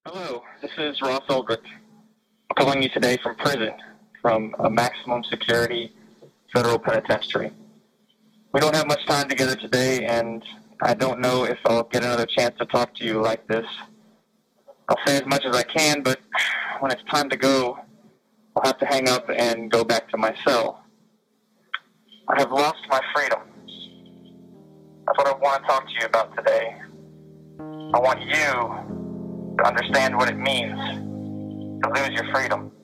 Hello, this is Ross Ulrich, calling you today from prison, from a maximum security federal penitentiary. We don't have much time together today, and I don't know if I'll get another chance to talk to you like this. I'll say as much as I can, but when it's time to go, I'll have to hang up and go back to my cell. I have lost my freedom. That's what I want to talk to you about today. I want you to understand what it means to lose your freedom.